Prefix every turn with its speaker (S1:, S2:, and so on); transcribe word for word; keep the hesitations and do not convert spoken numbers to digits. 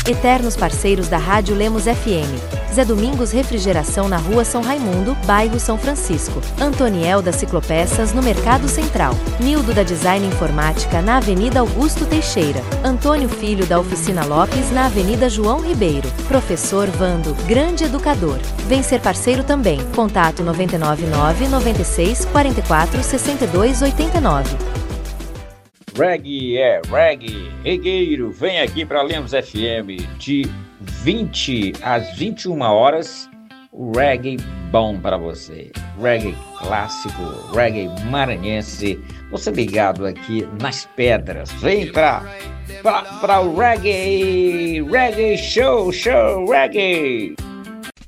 S1: Eternos parceiros da Rádio Lemos F M. Zé Domingos Refrigeração na Rua São Raimundo, bairro São Francisco. Antoniel da Ciclopeças no Mercado Central. Nildo da Design Informática na Avenida Augusto Teixeira. Antônio Filho da Oficina Lopes na Avenida João Ribeiro. Professor Vando, grande educador. Vem ser parceiro também. Contato nove nove nove, nove seis, quatro quatro, seis dois oito nove.
S2: Reggae é reggae, regueiro, vem aqui para Lemos F M de vinte às vinte e uma horas, reggae bom para você, reggae clássico, reggae maranhense, você ligado aqui nas pedras, vem para para o reggae, reggae show, show, reggae.